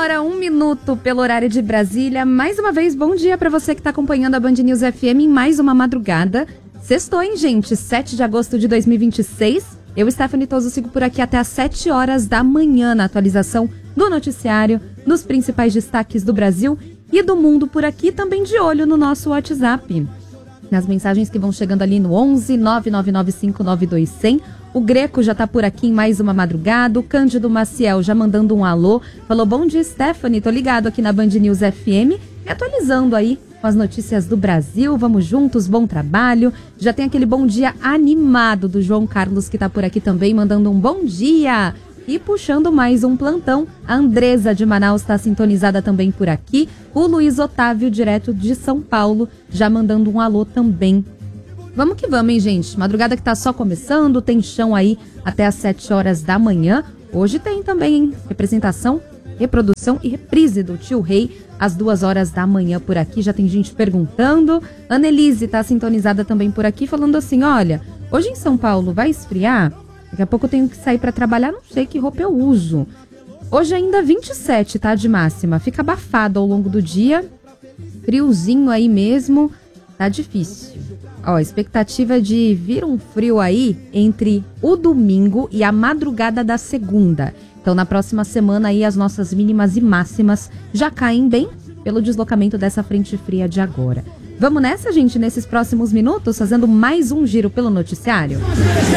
hora, 1 minuto pelo horário de Brasília. Mais uma vez, bom dia para você que está acompanhando a Band News FM em mais uma madrugada. Sextou, hein, gente? 7 de agosto de 2026. Eu, Stephanie Toso, sigo por aqui até às 7 horas da manhã na atualização do noticiário, nos principais destaques do Brasil e do mundo por aqui, também de olho no nosso WhatsApp. Nas mensagens que vão chegando ali no 11 999592100. O Greco já tá por aqui em mais uma madrugada. O Cândido Maciel já mandando um alô. Falou, bom dia, Stephanie. Tô ligado aqui na Band News FM. E atualizando aí com as notícias do Brasil. Vamos juntos, bom trabalho. Já tem aquele bom dia animado do João Carlos que tá por aqui também, mandando um bom dia. E puxando mais um plantão, a Andresa de Manaus está sintonizada também por aqui. O Luiz Otávio, direto de São Paulo, já mandando um alô também. Vamos que vamos, hein, gente? Madrugada que tá só começando, tem chão aí até às 7 horas da manhã. Hoje tem também, hein? Representação, reprodução e reprise do Tio Rei às 2 horas da manhã por aqui. Já tem gente perguntando. Annelise tá sintonizada também por aqui, falando assim, olha, hoje em São Paulo vai esfriar? Daqui a pouco eu tenho que sair para trabalhar, não sei que roupa eu uso. Hoje ainda 27, tá, de máxima. Fica abafado ao longo do dia. Friozinho aí mesmo. Tá difícil. Ó, expectativa de vir um frio aí entre o domingo e a madrugada da segunda. Então, na próxima semana aí, as nossas mínimas e máximas já caem bem pelo deslocamento dessa frente fria de agora. Vamos nessa, gente, nesses próximos minutos, fazendo mais um giro pelo noticiário?